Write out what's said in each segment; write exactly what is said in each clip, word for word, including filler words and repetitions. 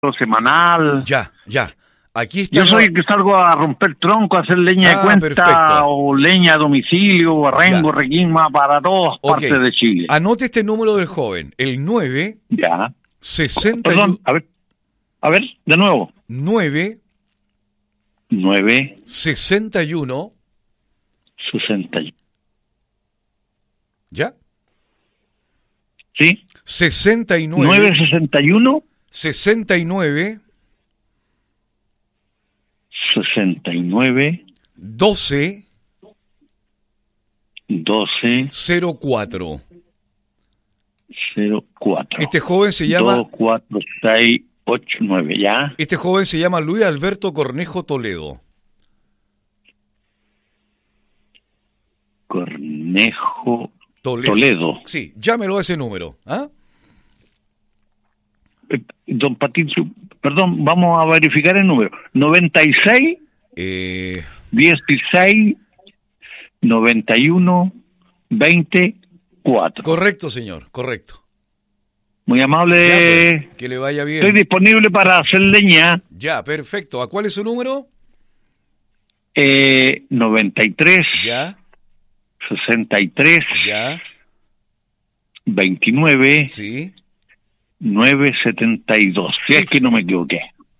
semanal. Ya, ya. Aquí está. Yo soy el que salgo a romper tronco, a hacer leña ah, de cuenta perfecto. o leña a domicilio, a rengo, Ya. requisma para todas Okay. partes de Chile. Anote este número del joven, el nueve Ya. sesenta. Perdón, a ver, a ver, de nuevo. nueve nueve sesenta y uno. sesenta. ¿Ya? ¿Sí? sesenta y nueve. nueve sesenta y uno. sesenta y nueve. sesenta y nueve. doce. doce. cero cuatro. cero cuatro. Este joven se llama. dos cuatro seis ocho nueve, ¿ya? Este joven se llama Luis Alberto Cornejo Toledo. Cornejo Toledo. Toledo. Sí, llámelo a ese número. ¿Ah? Eh, Don Patricio, perdón, vamos a verificar el número. noventa y seis, Eh, dieciséis, noventa y uno, veinticuatro. correcto, señor, correcto. Muy amable. Ya, pues, que le vaya bien. Estoy disponible para hacer leña. Ya, perfecto. ¿A cuál es su número? Eh, noventa y tres, Ya, sesenta y tres, ya, veintinueve, sí. nueve setenta y dos. Si es que no me equivoqué.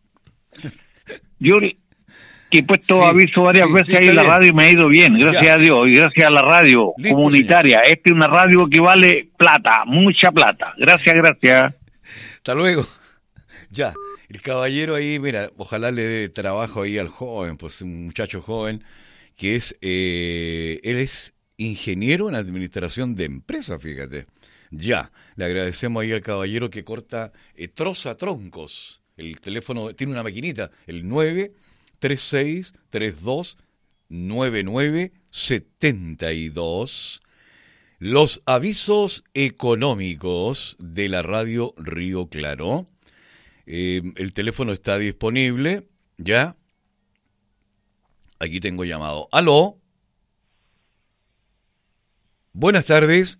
Yo que he puesto Sí, aviso varias sí, veces sí, ahí en está la bien. radio y me ha ido bien, gracias Ya. a Dios, y gracias a la radio Listo, comunitaria. Esta es una radio que vale plata, mucha plata. Gracias, gracias. Hasta luego. Ya, el caballero ahí, mira, ojalá le dé trabajo ahí al joven, pues un muchacho joven que es, eh, él es ingeniero en administración de empresas, fíjate. Ya, le agradecemos ahí al caballero que corta eh, troza troncos. El teléfono tiene una maquinita, el nueve tres seis tres dos nueve nueve siete dos. Los avisos económicos de la radio Río Claro. Eh, el teléfono está disponible, ¿ya? Aquí tengo llamado. ¿Aló? Buenas tardes.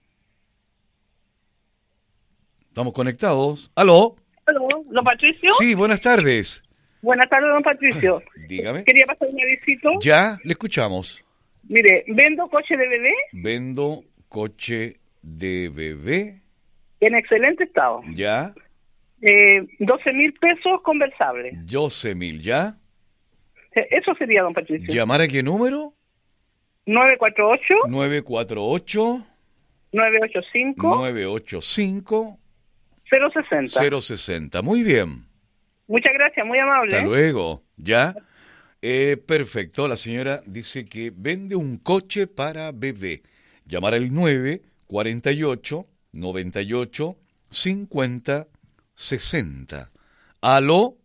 Estamos conectados. ¿Aló? ¿Aló, don Patricio? Sí, buenas tardes. Buenas tardes, don Patricio. Dígame. Quería pasar un avisito. Ya, le escuchamos. Mire, vendo coche de bebé Vendo coche de bebé. en excelente estado. Ya. Eh, doce mil pesos conversable. doce mil, ¿ya? Eh, Eso sería, don Patricio. ¿Llamar a qué número? nueve cuatro ocho, nueve cuatro ocho, nueve ocho cinco, nueve ocho cinco, cero sesenta. cero sesenta. Muy bien. Muchas gracias, muy amable. Hasta luego. ¿Ya? Eh, perfecto. La señora dice que vende un coche para bebé. Llamar al nueve cuatro ocho, nueve ocho, cincuenta, sesenta. ¿Aló?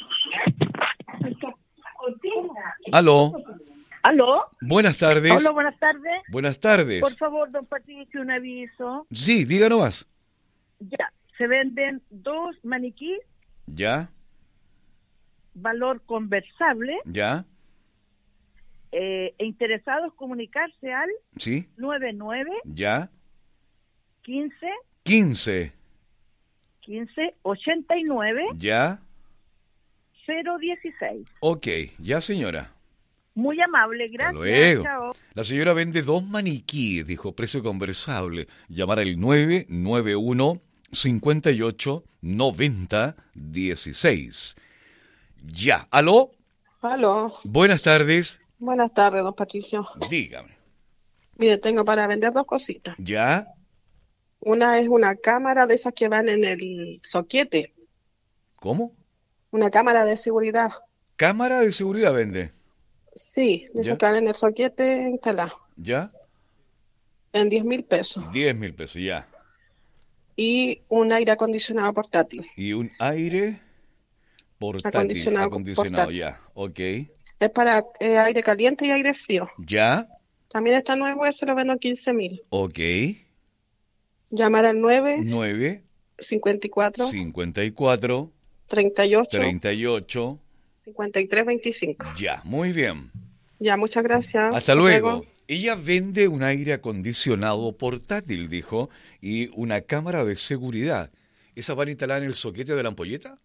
¿Aló? ¿Aló? Buenas tardes. Hola, buenas tardes. Buenas tardes. Por favor, don Patricio, un aviso. Sí, diga nomás. Ya, se venden dos maniquís, ¿Ya? valor conversable, ¿Ya? eh, e interesados comunicarse al ¿Sí? nueve nueve, ¿Ya? quince, quince. quince, ochenta y nueve, ¿Ya? cero dieciséis. Ok, ya señora. Muy amable, Hasta gracias. luego. Chao. La señora vende dos maniquíes, dijo, precio conversable. Llamar al nueve nueve uno, cinco ocho, noventa, dieciséis. Ya, ¿aló? Aló, Buenas tardes. buenas tardes, don Patricio. Dígame. Mire, tengo para vender dos cositas. ¿Ya? Una es una cámara de esas que van en el soquete, ¿Cómo? una cámara de seguridad. Cámara de seguridad vende. Sí, de ¿Ya? esas que van en el soquete instalada, ¿Ya? en diez mil pesos. diez mil pesos, ya. Y un aire acondicionado portátil. Y un aire portátil. Acondicionado Acondicionado, portátil. ya. Ok. Es para eh, aire caliente y aire frío. ¿Ya? También está nuevo, ese lo vendo en quince mil. Ok. Llamar al nueve, nueve, cincuenta y cuatro, cincuenta y cuatro, treinta y ocho, treinta y ocho. cincuenta y tres, veinticinco. Ya, muy bien. Ya, muchas gracias. Hasta luego. Ella vende un aire acondicionado portátil, dijo, y una cámara de seguridad. ¿Esa van a instalar en el soquete de la ampolleta?